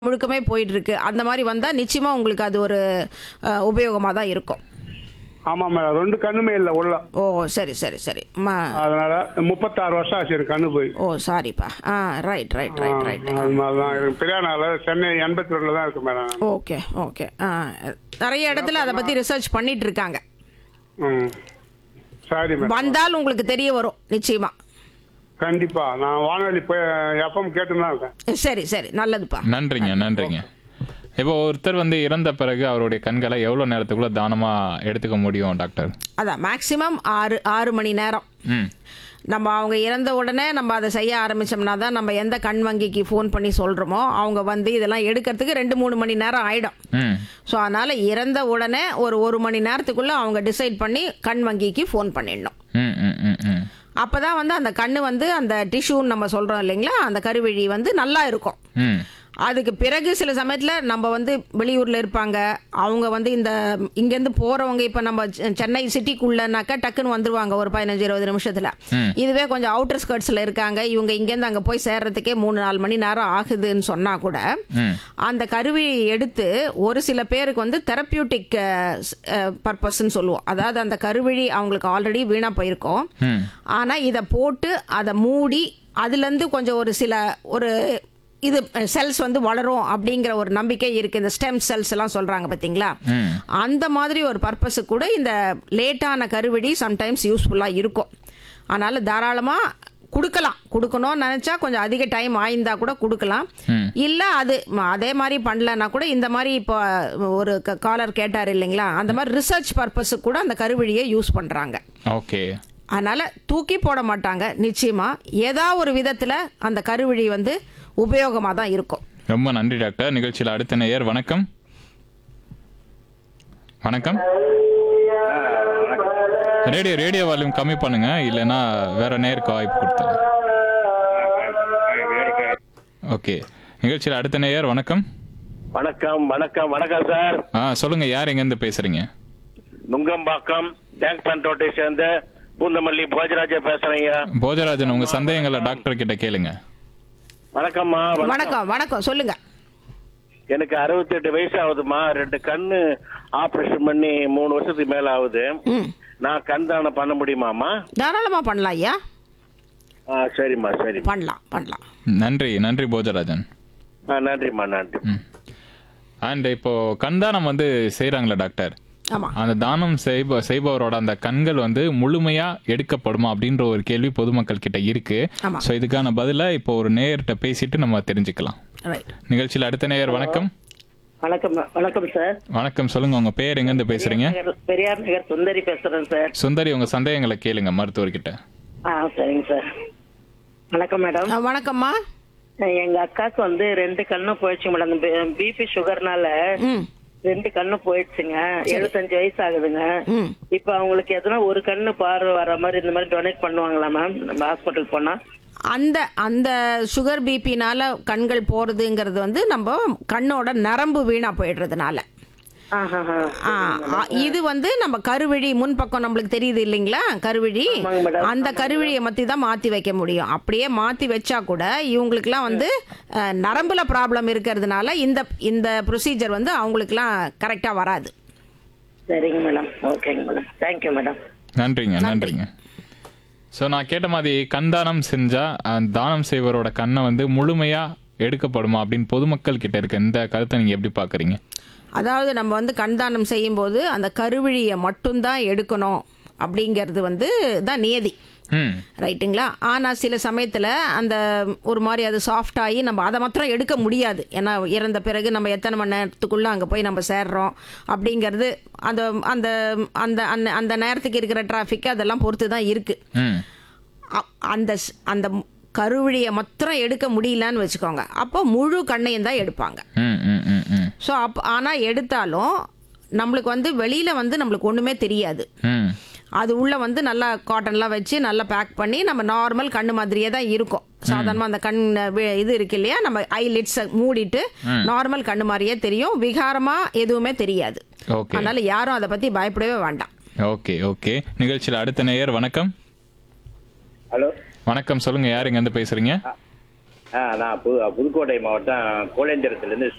முழுக்கமே போயிட்டு இருக்கு. அந்த மாதிரி வந்தா நிச்சயமா உங்களுக்கு அது ஒரு உபயோகமா தான் இருக்கும். ஆமா மேடம், 2 கண்ணுமே இல்லை உள்ள. ஓ சரி சரி சரி. அதனால 36 வருஷம் ஆச்சு எனக்கு கண்ணு போய். ஓ சாரிப்பா. Right right right right. அது மாதிரிதான் எனக்கு பெரியானால சென்னை 82 தான் இருக்கு மேடம். Okay okay. நிறைய இடத்துல அதை பத்தி ரிசர்ச் பண்ணிட்டு இருக்காங்க. சரி மேடம், வந்தால் உங்களுக்கு தெரிய வரும் நிச்சயமா. கண்டிப்பா நான் வானொலி போய் எஃப்எம் கேட்டுன்னு தான் இருக்கேன். சரி சரி, நல்லதுப்பா. நன்றிங்க நன்றிங்க. இப்போ ஒருத்தர் இறந்த பிறகு அவருடைய கண்களை எவ்வளோ நேரத்துக்குள்ள தானமா எடுத்துக்க முடியும் டாக்டர்? அதான் மேக்சிமம் 6 மணி நேரம். ம் நம்ம அவங்க இறந்த உடனே நம்ம அதை செய்ய ஆரம்பிச்சோம்னா தான் நம்ம எந்த கண் வங்கிக்கு ஃபோன் பண்ணி சொல்கிறோமோ அவங்க இதெல்லாம் எடுக்கிறதுக்கு 2-3 மணி நேரம் ஆகிடும். ம் ஸோ அதனால் இறந்த உடனே ஒரு மணி நேரத்துக்குள்ளே அவங்க டிசைட் பண்ணி கண் வங்கிக்கு ஃபோன் பண்ணிடணும். ம் ம் ம் ம் அப்போ தான் அந்த கண் அந்த டிஷ்யூன்னு நம்ம சொல்கிறோம் இல்லைங்களா, அந்த கருவிழி நல்லா இருக்கும். ம் அதுக்கு பிறகு சில சமயத்தில் நம்ம வெளியூரில் இருப்பாங்க, அவங்க இந்த இங்கேருந்து போகிறவங்க, இப்போ நம்ம சென்னை சிட்டிக்குள்ளனாக்கா டக்குன்னு வந்துருவாங்க ஒரு 15-20 நிமிஷத்தில். இதுவே கொஞ்சம் அவுட்டர் ஸ்கர்ட்ஸில் இருக்காங்க, இவங்க இங்கேருந்து அங்கே போய் சேர்றதுக்கே 3-4 மணி நேரம் ஆகுதுன்னு சொன்னால் கூட அந்த கருவியை எடுத்து ஒரு சில பேருக்கு தெரப்பியூட்டிக் பர்பஸ்ன்னு சொல்லுவோம். அதாவது அந்த கருவிழி அவங்களுக்கு ஆல்ரெடி வீணாக போயிருக்கோம், ஆனால் இதை போட்டு அதை மூடி அதுலேருந்து கொஞ்சம் ஒரு இது செல்ஸ் வளரும் அப்படிங்கிற ஒரு நம்பிக்கை இருக்கு. இந்த ஸ்டெம் செல்ஸ் எல்லாம் சொல்றாங்க பாத்தீங்களா, அந்த மாதிரி ஒரு பர்பஸ் கூட இந்த லேட்டான கருவிழி சம்டைம்ஸ் யூஸ்ஃபுல்லா இருக்கும். அதனால தாராளமா கொடுக்கணும்னு நினைச்சா கொஞ்சம் அதிக டைம் ஆயிருந்தா கூட கொடுக்கலாம். இல்ல அதே மாதிரி பண்ணலன்னா கூட இந்த மாதிரி இப்போ ஒரு காலர் கேட்டார் இல்லைங்களா, அந்த மாதிரி ரிசர்ச் பர்பஸ் கூட அந்த கருவிழியை யூஸ் பண்றாங்க. ஓகே. அதனால தூக்கி போட மாட்டாங்க. நிச்சயமா ஏதாவது ஒரு விதத்துல அந்த கருவிழி உபயோகமாக தான் இருக்கும். ரொம்ப நன்றி டாக்டர். நிகழ்ச்சியில் அடுத்த நேயர். வணக்கம் வணக்கம். ரேடியோ வால்யூம் கம்மி பண்ணுங்க, இல்லைன்னா வேற நேருக்கு வாய்ப்பு கொடுத்துருங்க. ஓகே, நிகழ்ச்சியில் அடுத்த நேயர். வணக்கம் வணக்கம் வணக்கம் வணக்கம் சார். சொல்லுங்க, யார் எங்கேருந்து பேசுறீங்க? நுங்கம்பாக்கம் டேங்க் பண்டோட்டை சேர்ந்த பூந்தமல்லி போஜராஜா பேசுறீங்க. போஜராஜன், உங்க சந்தேகங்களை டாக்டர் கிட்ட கேளுங்க. வணக்கம்மா. வணக்கம் வணக்கம், சொல்லுங்க. எனக்கு 68 வயசு ஆகுதுமா. 2 கண்ணு ஆபரேஷன் பண்ணி 3 வருஷத்துக்கு மேல ஆகுது. நான் கண் தானம் பண்ண முடியுமாமா? தாராளமா பண்ணலாம் ஐயா. சரிம்மா சரி, பண்ணலாம். நன்றி போஜராஜன். நன்றிம்மா நன்றி. அண்ட் இப்போ கண் தானம் செய்யறாங்களா டாக்டர்? அந்த தானம் செய்பவரோட அந்த கண்கள் முழுமையா எடுக்கப்படுமா அப்படின்ற ஒரு கேள்வி பொதுமக்கள் கிட்ட இருக்கு. சோ இதுக்கான பதில இப்போ ஒரு நேயர்கிட்ட பேசிட்டு நம்ம தெரிஞ்சுக்கலாம். நிகழ்ச்சியில் அடுத்த நேயர். வணக்கம் வணக்கம் சார். வணக்கம், சொல்லுங்க, உங்க பேர் எங்க இருந்து பேசுறீங்க? பெரியார் நகர் சுந்தரி பேசுறேன் சார். சுந்தரி, உங்க சந்தேகங்களை கேளுங்க மருத்துவர்கிட்ட. சரிங்க சார். வணக்கம் மேடம். வணக்கம்மா. எங்க அக்காவுக்கு 2 கண்ணும் போயிடுச்சு மேடம். பிபி சுகர்னால 2 கண்ணு போயிடுச்சுங்க. 75 வயசு ஆகுதுங்க. இப்ப அவங்களுக்கு எதனா ஒரு கண்ணு பார்வை வர மாதிரி இந்த மாதிரி டொனேட் பண்ணுவாங்களா மேம் நம்ம ஹாஸ்பிட்டல் போனா? அந்த சுகர் பிபினால கண்கள் போறதுங்கிறது நம்ம கண்ணோட நரம்பு வீணா போயிடுறதுனால. இது நம்ம கருவிழி முன்பக்கம் நம்மளுக்கு தெரியுது இல்லைங்களா, கருவிழி, அந்த கருவிழியை மத்தி தான் மாத்தி வைக்க முடியும். அப்படியே மாத்தி வச்சா கூட இவங்களுக்குலாம் நரம்புல ப்ராப்ளம் இருக்கிறதுனால இந்த ப்ரொசீஜர் அவங்களுக்குலாம் கரெக்டா வராது. சரிங்க மேடம். ஓகேங்க மேடம். Thank you madam. நன்றிங்க. ஸோ நான் கேட்ட மாதிரி கண்தானம் செஞ்சா தானம் செய்வரோட கண்ணை முழுமையா எடுக்கப்படுமா அப்படின்னு பொதுமக்கள் கிட்ட இருக்க இந்த கருத்தை நீங்க எப்படி பாக்குறீங்க? அதாவது நம்ம கண்தானம் செய்யும் போது அந்த கருவிழியை மட்டும்தான் எடுக்கணும் அப்படிங்கிறது தான் நியதி, ரைட்டுங்களா? ஆனால் சில சமயத்தில் அந்த ஒரு மாதிரி அது சாஃப்ட் ஆகி நம்ம அதை மாத்திரம் எடுக்க முடியாது. ஏன்னா இறந்த பிறகு நம்ம எத்தனை மணி நேரத்துக்குள்ளே அங்கே போய் நம்ம சேர்றோம் அப்படிங்கிறது அந்த அந்த அந்த அந்த நேரத்துக்கு இருக்கிற டிராஃபிக் அதெல்லாம் பொறுத்து தான் இருக்கு. அந்த அந்த கருவிழியை மாத்திரம் எடுக்க முடியலன்னு வச்சுக்கோங்க, அப்போ முழு கண்ணையும் தான் எடுப்பாங்க. ஸோ ஆனால் எடுத்தாலும் நம்மளுக்கு வெளியில் நம்மளுக்கு ஒன்றுமே தெரியாது. அது உள்ள நல்லா காட்டன்லாம் வச்சு நல்லா பேக் பண்ணி நம்ம நார்மல் கண்ணு மாதிரியே தான் இருக்கும். சாதாரணமாக அந்த கண் இது இருக்கு இல்லையா, நம்ம ஐலிட்ஸை மூடிட்டு நார்மல் கண்ணு மாதிரியே தெரியும், விகாரமா எதுவுமே தெரியாது. அதனால யாரும் அதை பத்தி பயப்படவே வேண்டாம். ஓகே. நிகழ்ச்சியில் அடுத்த நேயர். வணக்கம். ஹலோ வணக்கம், சொல்லுங்க, யார் எங்க இருந்து பேசுறீங்க? நான் புதுக்கோட்டை மாவட்டம் கோலேந்திரத்துல இருந்து